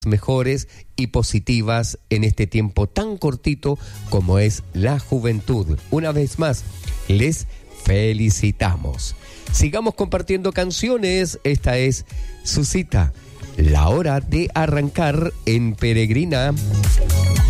mejores y positivas en este tiempo tan cortito como es la juventud. Una vez más, les felicitamos. Sigamos compartiendo canciones. Esta es su cita, la hora de arrancar en Peregrina.